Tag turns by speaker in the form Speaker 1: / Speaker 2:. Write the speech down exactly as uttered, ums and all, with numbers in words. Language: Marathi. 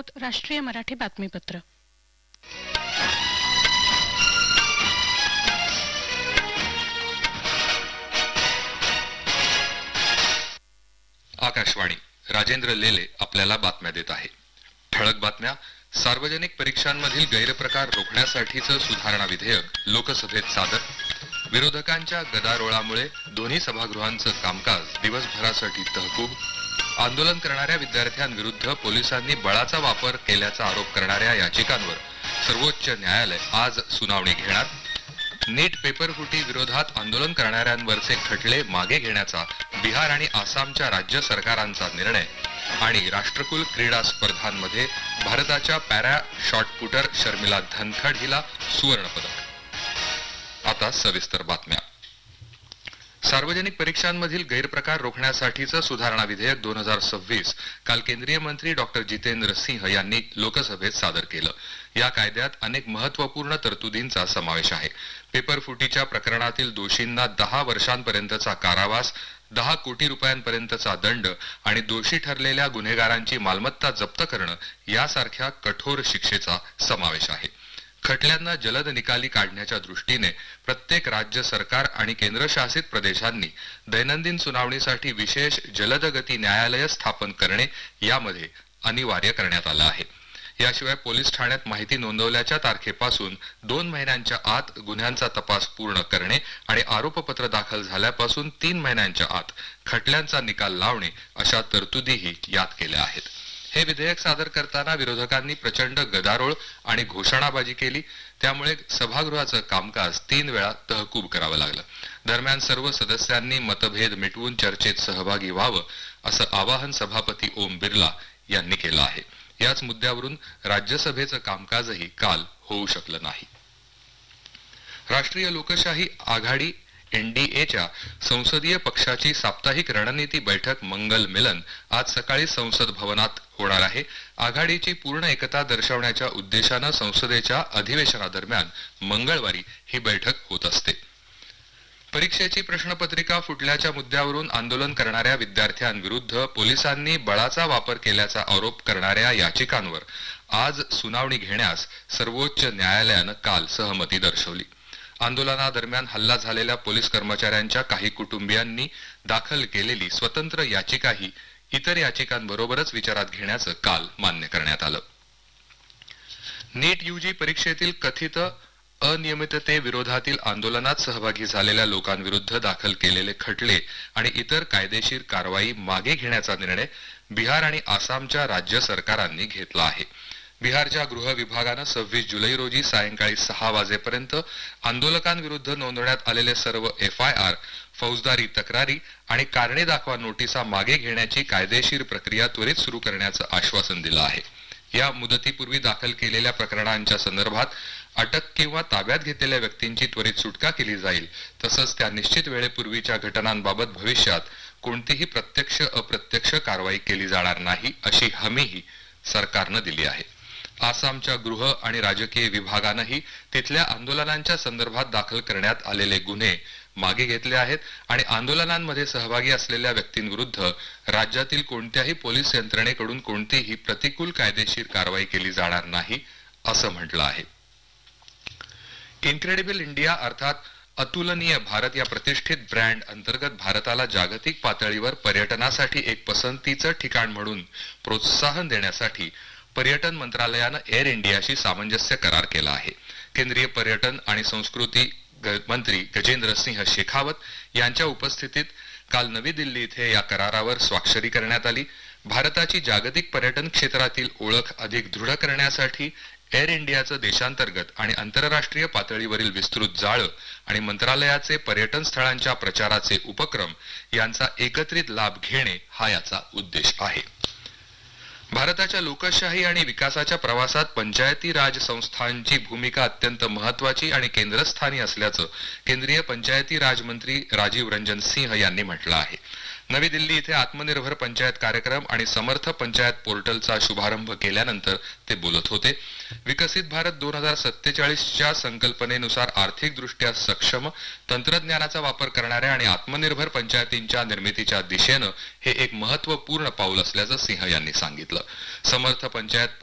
Speaker 1: आहोत राष्ट्रीय मराठी बातमीपत्र.
Speaker 2: आकाशवाणी. राजेंद्र लेले आपल्याला बातम्या देत आहे. ठळक बातम्या. सार्वजनिक परीक्षांमधील गैरप्रकार रोखण्यासाठीचं सुधारणा विधेयक लोकसभेत सादर. विरोधकांच्या गदारोळामुळे दोन्ही सभागृहांचं कामकाज दिवसभरासाठी तहकूब. आंदोलन करणाऱ्या विद्यार्थ्यांविरुद्ध पोलिसांनी बळाचा वापर केल्याचा आरोप करणाऱ्या याचिकांवर सर्वोच्च न्यायालय आज सुनावणी घेणार. नीट पेपरफुटी विरोधात आंदोलन करणाऱ्यांवरचे खटले मागे घेण्याचा बिहार आणि आसामच्या राज्य सरकारांचा निर्णय. आणि राष्ट्रकुल क्रीडा स्पर्धांमध्ये भारताच्या पॅरा शॉटपुटर शर्मिला धनखड हिला सुवर्ण पदक. आता सविस्तर बातम्या. सार्वजनिक परीक्षांमधील गैरप्रकार रोखण्यासाठीचं सुधारणा विधेयक दोन हजार सव्वीस काल केंद्रीय मंत्री डॉक्टर जितेंद्र सिंह यांनी लोकसभेत सादर केलं. या कायद्यात अनेक महत्वपूर्ण तरतुदींचा समावेश आहे. पेपरफुटीच्या प्रकरणातील दोषींना दहा वर्षांपर्यंतचा कारावास, दहा कोटी रुपयांपर्यंतचा दंड आणि दोषी ठरलेल्या गुन्हेगारांची मालमत्ता जप्त करणं यासारख्या कठोर शिक्षेचा समावेश आहे. खटल्यांना जलद निकाली काढण्याच्या दृष्टीने प्रत्येक राज्य सरकार आणि केंद्रशासित प्रदेशांनी दैनंदिन सुनावणीसाठी विशेष जलदगती न्यायालय स्थापन करणे यामध्ये अनिवार्य करण्यात आलं आहे. याशिवाय पोलीस ठाण्यात माहिती नोंदवल्याच्या तारखेपासून दोन महिन्यांच्या आत गुन्ह्यांचा तपास पूर्ण करणे आणि आरोपपत्र दाखल झाल्यापासून तीन महिन्यांच्या आत खटल्यांचा निकाल लावणे अशा तरतुदीही यात केल्या आहेत. हे विधेयक सादर करताना विरोधकांनी प्रचंड गदारोळ आणि घोषणाबाजी केली. त्यामुळे सभागृहाचं कामकाज तीन वेळा तहकूब करावं लागलं. दरम्यान सर्व सदस्यांनी मतभेद मिटवून चर्चेत सहभागी व्हावं असं आवाहन सभापती ओम बिर्ला यांनी केलं आहे. याच मुद्द्यावरून राज्यसभेचं कामकाजही काल होऊ शकलं नाही. राष्ट्रीय लोकशाही आघाडी एनडीएच्या संसदीय पक्षाची साप्ताहिक रणनीती बैठक मंगल मिलन आज सकाळी संसद भवनात होणार आहे. आघाडीची पूर्ण एकता दर्शवण्याच्या उद्देशानं संसदेच्या अधिवेशनादरम्यान मंगळवारी ही बैठक होत असते. परीक्षेची प्रश्नपत्रिका फुटल्याच्या मुद्द्यावरून आंदोलन करणाऱ्या विद्यार्थ्यांविरुद्ध पोलिसांनी बळाचा वापर केल्याचा आरोप करणाऱ्या याचिकांवर आज सुनावणी घेण्यास सर्वोच्च न्यायालयानं काल सहमती दर्शवली. आंदोलनादरम्यान हल्ला झालेल्या पोलीस कर्मचाऱ्यांच्या काही कुटुंबियांनी दाखल केलेली स्वतंत्र याचिकाही इतर याचिकांबरोबरच विचारात घेण्याचं काल मान्य करण्यात आलं. नीट यूजी परीक्षेतील कथित अनियमिततेविरोधातील आंदोलनात सहभागी झालेल्या लोकांविरुद्ध दाखल केलेले खटले आणि इतर कायदेशीर कारवाई मागे घेण्याचा निर्णय बिहार आणि आसामच्या राज्य सरकारांनी घेतला आहे. बिहारच्या गृह विभागानं सव्वीस जुलै रोजी सायंकाळी सहा वाजेपर्यंत आंदोलकांविरुद्ध नोंदवण्यात आलेले सर्व एफ आय आर, फौजदारी तक्रारी आणि कारणे दाखवा नोटिसा मागे घेण्याची कायदेशीर प्रक्रिया त्वरित सुरू करण्याचं आश्वासन दिलं आहे. या मुदतीपूर्वी दाखल केलेल्या प्रकरणांच्या संदर्भात अटक किंवा ताब्यात घेतलेल्या व्यक्तींची त्वरित सुटका केली जाईल. तसंच त्या निश्चित वेळेपूर्वीच्या घटनांबाबत भविष्यात कोणतीही प्रत्यक्ष अप्रत्यक्ष कारवाई केली जाणार नाही अशी हमीही सरकारनं दिली आहे. आसामच्या गृह आणि राजकीय विभागानंही तिथल्या आंदोलनांच्या संदर्भात दाखल करण्यात आलेले गुन्हे मागे घेतले आहेत आणि आंदोलनांमध्ये सहभागी असलेल्या व्यक्तींविरुद्ध राज्यातील कोणत्याही पोलीस यंत्रणेकडून कोणतीही प्रतिकूल कायदेशीर कारवाई केली जाणार नाही असं म्हटलं आहे. इनक्रेडिबल इंडिया अर्थात अतुलनीय भारत या प्रतिष्ठित ब्रँड अंतर्गत भारताला जागतिक पातळीवर पर्यटनासाठी एक पसंतीचं ठिकाण म्हणून प्रोत्साहन देण्यासाठी पर्यटन मंत्रालयानं एअर इंडियाशी सामंजस्य करार केला आहे. केंद्रीय पर्यटन आणि संस्कृती मंत्री गजेंद्र सिंह शेखावत यांच्या उपस्थितीत काल नवी दिल्ली इथे या करारावर स्वाक्षरी करण्यात आली. भारताची जागतिक पर्यटन क्षेत्रातील ओळख अधिक दृढ करण्यासाठी एअर इंडियाचं देशांतर्गत आणि आंतरराष्ट्रीय पातळीवरील विस्तृत जाळं आणि मंत्रालयाचे पर्यटन स्थळांच्या प्रचाराचे उपक्रम यांचा एकत्रित लाभ घेणे हा याचा उद्देश आहे. भारताच्या लोकशाही आणि विकासाच्या प्रवासात पंचायती राज संस्थांची भूमिका अत्यंत महत्वाची आणि केंद्रस्थानी असल्याचं केंद्रीय पंचायती राज मंत्री राजीव रंजन सिंह यांनी म्हटलं आहे. नवी दिल्ली इथे आत्मनिर्भर पंचायत कार्यक्रम आणि समर्थ पंचायत पोर्टलचा शुभारंभ केल्यानंतर ते बोलत होते. विकसित भारत दोन हजार सत्तेचाळीसच्या संकल्पनेनुसार आर्थिकदृष्ट्या सक्षम, तंत्रज्ञानाचा वापर करणाऱ्या आणि आत्मनिर्भर पंचायतींच्या निर्मितीच्या दिशेनं हे एक महत्वपूर्ण पाऊल असल्याचं सिंह यांनी सांगितलं. समर्थ पंचायत